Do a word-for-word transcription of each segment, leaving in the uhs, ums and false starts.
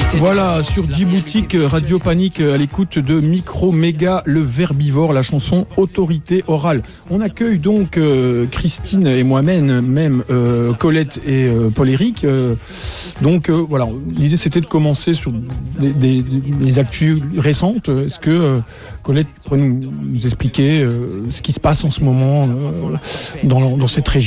Voilà, sur Djiboutique, Radio Panique, à l'écoute de Micro Méga, le Verbivore, la chanson Autorité Orale. On accueille donc euh, Christine et moi-même, même euh, Colette et euh, Paul-Éric. Euh, donc euh, voilà, l'idée c'était de commencer sur des, des, des actus récentes. Est-ce que euh, Colette pourrait nous, nous expliquer euh, ce qui se passe en ce moment euh, dans, dans cette région ?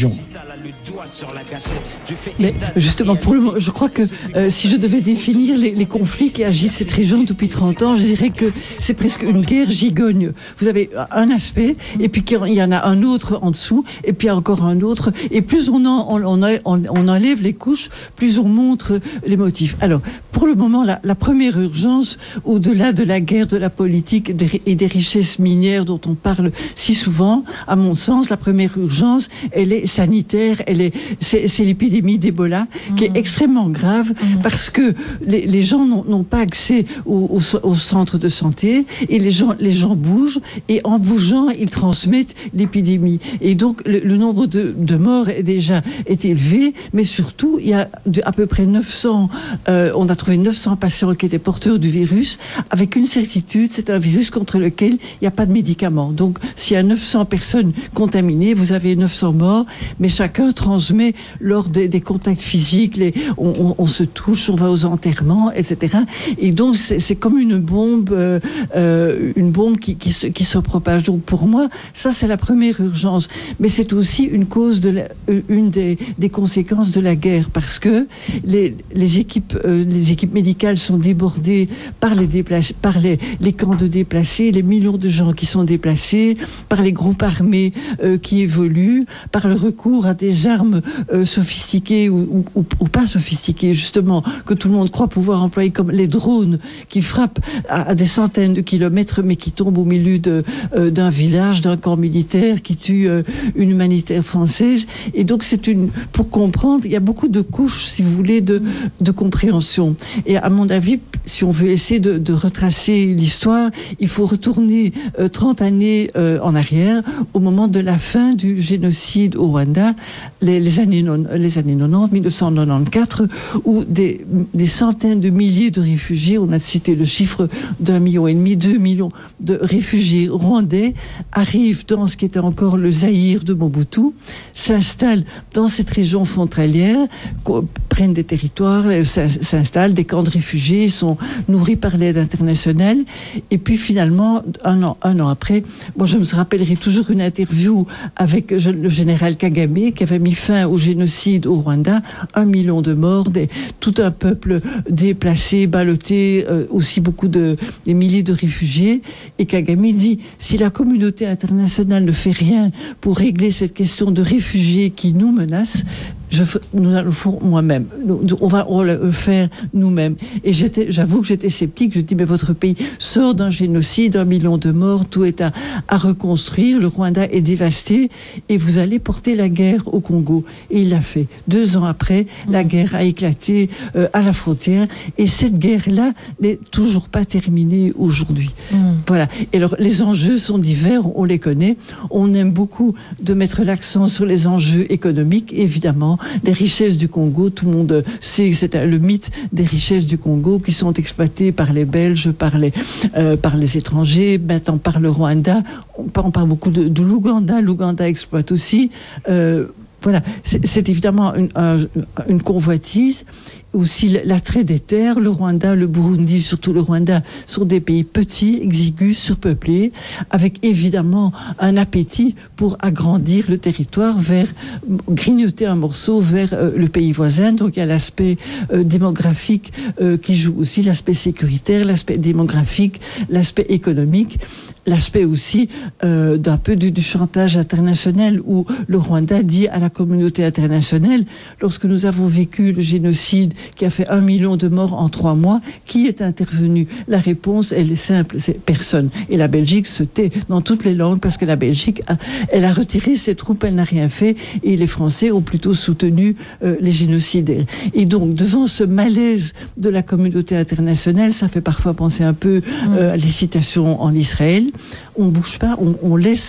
Mais justement, pour le moment, je crois que euh, si je devais définir les, les conflits qui agitent cette région depuis trente ans, je dirais que c'est presque une guerre gigogne. Vous avez un aspect, et puis il y en a un autre en dessous, et puis encore un autre, et plus on, en, on, on, on, on enlève les couches, plus on montre les motifs. Alors, pour le moment, la, la première urgence, au-delà de la guerre, de la politique des, et des richesses minières dont on parle si souvent, à mon sens, la première urgence, elle est sanitaire, elle est, c'est, c'est l'épidémie d'Ebola, mmh. qui est extrêmement grave, mmh. parce que les, les gens n'ont, n'ont pas accès au, au, au centre de santé, et les gens, les gens bougent, et en bougeant, ils transmettent l'épidémie. Et donc, le, le nombre de, de morts est déjà est élevé, mais surtout, il y a de, à peu près neuf cents, euh, on a trouvé neuf cents patients qui étaient porteurs du virus, avec une certitude, c'est un virus contre lequel il n'y a pas de médicaments. Donc, s'il y a neuf cents personnes contaminées, vous avez neuf cents morts, mais chacun transmet lors des, des contacts physiques, les, on, on, on se touche, on va aux enterrements, et cetera. Et donc, c'est, c'est comme une bombe, euh, euh, une bombe qui, qui, se, qui se propage. Donc, pour moi, ça, c'est la première urgence. Mais c'est aussi une cause de la, une des, des conséquences de la guerre, parce que les, les équipes, euh, les équipes médicales sont débordées par les déplacés, par les, les camps de déplacés, les millions de gens qui sont déplacés, par les groupes armés euh, qui évoluent, par le recours à des armes euh, sophistiquées ou, ou, ou pas sophistiquées, justement, que tout le monde croit pouvoir employer, comme les drones qui frappent à, à des centaines de kilomètres, mais qui tombent au milieu de, euh, d'un village, d'un camp militaire, qui tue euh, une humanitaire française. Et donc, c'est une, pour comprendre, il y a beaucoup de couches, si vous voulez, de, de compréhension. Et à mon avis, si on veut essayer de, de retracer l'histoire, il faut retourner euh, trente années euh, en arrière, au moment de la fin du génocide au Rwanda, les, les années non, les années quatre-vingt-dix, dix-neuf cent quatre-vingt-quatorze, où des, des centaines de milliers de réfugiés, on a cité le chiffre d'un million et demi, deux millions de réfugiés rwandais arrivent dans ce qui était encore le Zaïre de Mobutu, s'installent dans cette région frontalière, prennent des territoires, s'installent, des camps de réfugiés, sont nourris par l'aide internationale, et puis finalement, un an, un an après, moi je me rappellerai toujours une interview avec le général Kagame, qui avait mis fin au génocide au Rwanda, un million de morts, des, tout un peuple déplacé, ballotté, euh, aussi beaucoup de des milliers de réfugiés, et Kagame dit, si la communauté internationale ne fait rien pour régler cette question de réfugiés qui nous menacent, Je, nous allons le faire moi-même. On va, on va le faire nous-mêmes. Et j'étais, j'avoue que j'étais sceptique. Je dis, mais votre pays sort d'un génocide, un million de morts, tout est à, à reconstruire. Le Rwanda est dévasté et vous allez porter la guerre au Congo. Et il l'a fait. Deux ans après, mmh. la guerre a éclaté euh, à la frontière. Et cette guerre-là n'est toujours pas terminée aujourd'hui. Mmh. Voilà. Et alors, les enjeux sont divers, on les connaît. On aime beaucoup de mettre l'accent sur les enjeux économiques, évidemment. Les richesses du Congo, tout le monde sait que c'est le mythe des richesses du Congo qui sont exploitées par les Belges, par les, euh, par les étrangers, maintenant par le Rwanda. On parle, on parle beaucoup de, de l'Ouganda. L'Ouganda exploite aussi. Euh, voilà, c'est, c'est évidemment une, un, une convoitise. Aussi l'attrait des terres, le Rwanda, le Burundi, surtout le Rwanda, sont des pays petits, exigus, surpeuplés, avec évidemment un appétit pour agrandir le territoire vers, grignoter un morceau vers euh, le pays voisin. Donc il y a l'aspect euh, démographique euh, qui joue aussi, l'aspect sécuritaire, l'aspect démographique, l'aspect économique, l'aspect aussi euh, d'un peu du, du chantage international, où le Rwanda dit à la communauté internationale, lorsque nous avons vécu le génocide qui a fait un million de morts en trois mois, qui est intervenu? La réponse, elle est simple, c'est personne. Et la Belgique se tait dans toutes les langues, parce que la Belgique, a, elle a retiré ses troupes, elle n'a rien fait, et les Français ont plutôt soutenu euh, les génocidaires. Et donc, devant ce malaise de la communauté internationale, ça fait parfois penser un peu euh, à les citations en Israël. On bouge pas, on, on laisse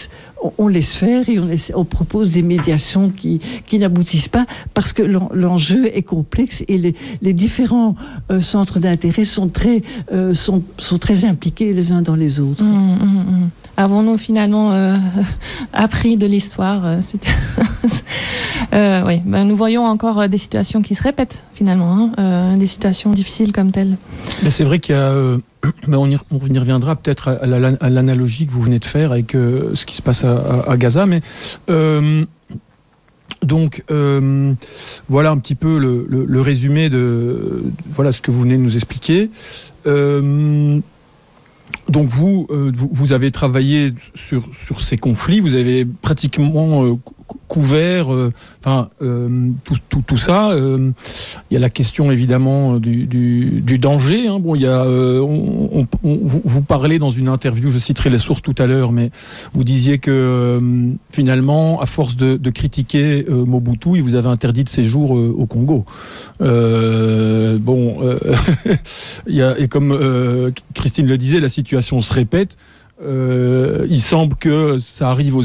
on, on laisse faire et on, laisse, on propose des médiations qui, qui n'aboutissent pas parce que l'en, l'enjeu est complexe et les, les différents euh, centres d'intérêt sont très, euh, sont, sont très impliqués les uns dans les autres. Mmh, mmh, mmh. Avons-nous finalement euh, appris de l'histoire euh, euh, oui, ben, nous voyons encore des situations qui se répètent finalement, hein, euh, des situations difficiles comme telles. Mais c'est vrai qu'il y a, euh, mais on, y, on y reviendra peut-être à, la, à l'analogie que vous venez de faire avec euh, ce qui se passe à, à, à Gaza, mais euh, donc euh, voilà un petit peu le, le, le résumé de voilà ce que vous venez de nous expliquer. Euh, Donc vous, euh, vous, vous avez travaillé sur sur ces conflits, vous avez pratiquement euh, couvert, euh, enfin euh, tout, tout tout ça. Euh, il y a la question évidemment du du, du danger. Hein. Bon, il y a euh, on, on, on, vous, vous parlez dans une interview, je citerai les sources tout à l'heure, mais vous disiez que euh, finalement, à force de, de critiquer euh, Mobutu, il vous avait interdit de séjour euh, au Congo. Euh, bon, euh, il y a, et comme euh, Christine le disait, la situation se répète. Euh, il semble que ça arrive aux